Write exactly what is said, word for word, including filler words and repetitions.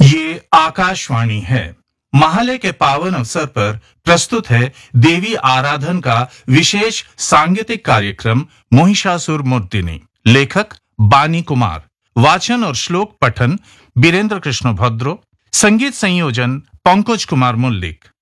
ये आकाशवाणी है। महालय के पावन अवसर पर प्रस्तुत है देवी आराधन का विशेष सांगीतिक कार्यक्रम महिषासुर मर्दिनी। लेखक बानी कुमार, वाचन और श्लोक पठन बीरेंद्र कृष्ण भद्रो, संगीत संयोजन पंकज कुमार मुल्लिक।